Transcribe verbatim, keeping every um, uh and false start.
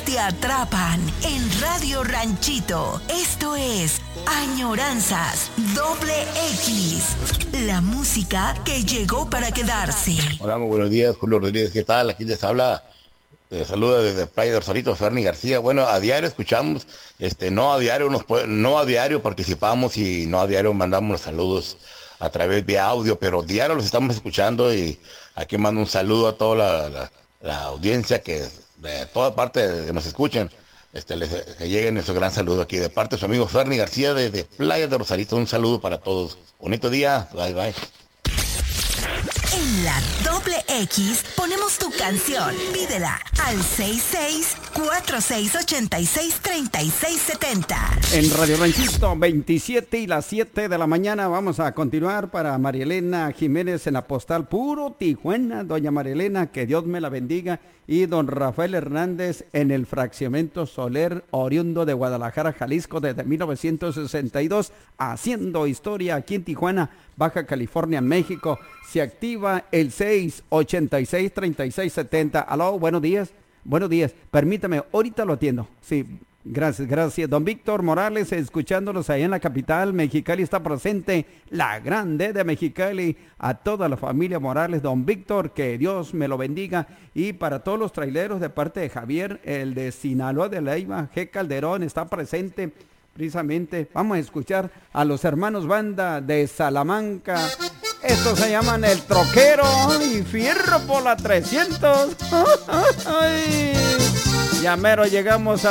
te atrapan en Radio Ranchito. Esto es Añoranzas Doble X, la música que llegó para quedarse. Hola, muy buenos días, Julio Rodríguez, ¿qué tal? Aquí les habla, te saluda desde Playa del Solito, Ferni García. Bueno, a diario escuchamos, este, no a diario nos no a diario participamos y no a diario mandamos los saludos a través de audio, pero diario los estamos escuchando y aquí mando un saludo a toda la, la, la audiencia que de toda parte que nos escuchen. Este, les, que llegue nuestro gran saludo aquí de parte de su amigo Ferni García desde Playa de Rosarito. Un saludo para todos. Bonito día. Bye, bye. En la Doble X ponemos tu canción. Pídela al seis seis cuatro seis ocho seis tres seis siete cero. En Radio Ranchito veintisiete y las siete de la mañana vamos a continuar para María Elena Jiménez en la postal Puro Tijuana. Doña María Elena, que Dios me la bendiga. Y don Rafael Hernández en el fraccionamiento Soler, oriundo de Guadalajara, Jalisco, desde mil novecientos sesenta y dos, haciendo historia aquí en Tijuana, Baja California, México. Se activa el seis ocho seis tres seis siete cero. Aló, buenos días. Buenos días. Permítame, ahorita lo atiendo. Sí, gracias, gracias. Don Víctor Morales, escuchándolos allá en la capital, Mexicali, está presente la grande de Mexicali. A toda la familia Morales, don Víctor, que Dios me lo bendiga. Y para todos los traileros de parte de Javier, el de Sinaloa de Leiva, G. Calderón, está presente precisamente. Vamos a escuchar a los hermanos banda de Salamanca. Estos se llaman El Troquero y Fierro por la trescientos. Ya mero llegamos a